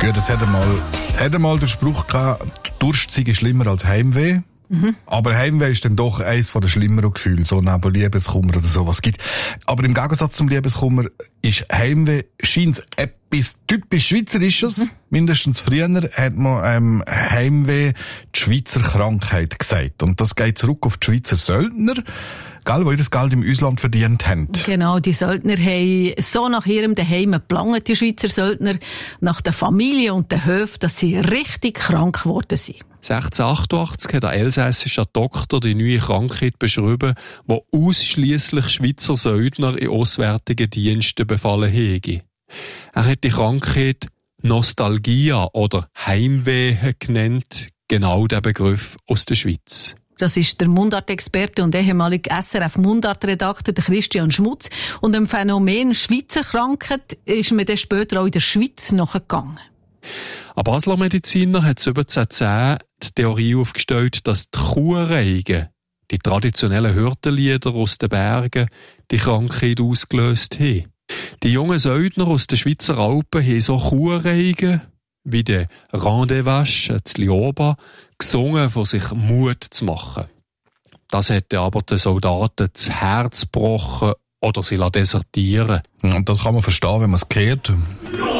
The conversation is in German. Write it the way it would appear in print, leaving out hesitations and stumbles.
Gut, es hat einmal den Spruch gehabt, Durst sei schlimmer als Heimweh. Aber Heimweh ist dann doch eines der schlimmeren Gefühle, so neben Liebeskummer oder sowas gibt. Aber im Gegensatz zum Liebeskummer ist Heimweh scheint etwas typisch Schweizerisches. Mindestens früher hat man Heimweh die Schweizer Krankheit gesagt. Und das geht zurück auf die Schweizer Söldner, die ihr das Geld im Ausland verdient haben. Genau, die Söldner haben so nach ihrem Daheim geplant, die Schweizer Söldner, nach der Familie und den Höfen, dass sie richtig krank geworden sind. 1688 hat ein elsässischer Doktor die neue Krankheit beschrieben, die ausschliesslich Schweizer Söldner in auswärtigen Diensten befallen hätte. Er hat die Krankheit Nostalgia oder Heimweh genannt, genau der Begriff aus der Schweiz. Das ist der Mundartexperte und ehemalige SRF-Mundartredakteur Christian Schmutz. Und dem Phänomen Schweizer Krankheit ist man dann später auch in der Schweiz nachgegangen. Ein Basler Mediziner hat 1710 die Theorie aufgestellt, dass die Churreigen, die traditionellen Hirtenlieder aus den Bergen, die Krankheit ausgelöst haben. Die jungen Söldner aus den Schweizer Alpen haben so Churreigen wie der Rendezvous zu Lioba gesungen, von sich Mut zu machen. Das hätte aber den Soldaten das Herz gebrochen oder sie desertieren. Und das kann man verstehen, wenn man es hört.